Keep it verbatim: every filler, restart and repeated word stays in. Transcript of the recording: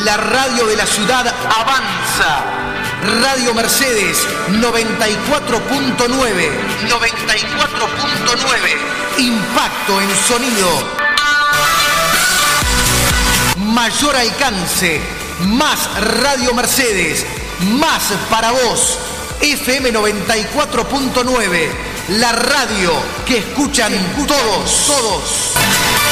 La radio de la ciudad avanza. Radio Mercedes noventa y cuatro punto nueve. noventa y cuatro punto nueve. Impacto en sonido. Mayor alcance. Más Radio Mercedes. Más para vos. F M noventa y cuatro punto nueve. La radio que escuchan todos, todos.